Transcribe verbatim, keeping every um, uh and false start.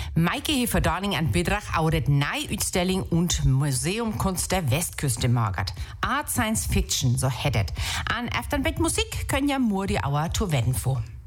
Maike Hefer Darling an Bidrach auret Nei-Utstellung und Museumkunst der Westküste magert. Art Science Fiction, so hättet. An Aftonbett Musik können ja nur die Auer zu werden vor.